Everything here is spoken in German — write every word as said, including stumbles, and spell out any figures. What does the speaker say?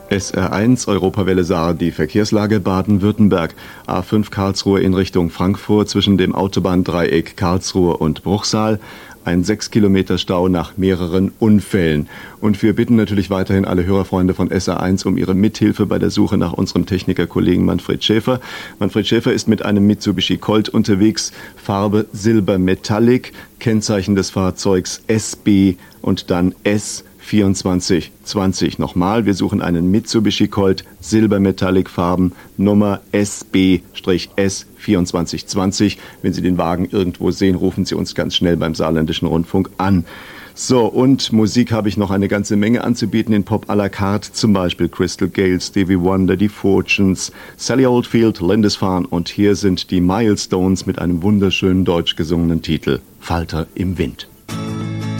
S R eins Europawelle Saar, die Verkehrslage Baden-Württemberg. A fünf Karlsruhe in Richtung Frankfurt zwischen dem Autobahndreieck Karlsruhe und Bruchsal. Ein sechs Kilometer Stau nach mehreren Unfällen. Und wir bitten natürlich weiterhin alle Hörerfreunde von S R eins um ihre Mithilfe bei der Suche nach unserem Technikerkollegen Manfred Schäfer. Manfred Schäfer ist mit einem Mitsubishi Colt unterwegs, Farbe Silber Metallic, Kennzeichen des Fahrzeugs S B und dann S vierundzwanzig zwanzig. Nochmal, wir suchen einen Mitsubishi Colt, Silber Metallic Farben, Nummer S B S vierundzwanzig zwanzig. Wenn Sie den Wagen irgendwo sehen, rufen Sie uns ganz schnell beim Saarländischen Rundfunk an. So, und Musik habe ich noch eine ganze Menge anzubieten in Pop à la carte, zum Beispiel Crystal Gayle, Stevie Wonder, die Fortunes, Sally Oldfield, Lindisfarne und hier sind die Milestones mit einem wunderschönen deutsch gesungenen Titel, Falter im Wind.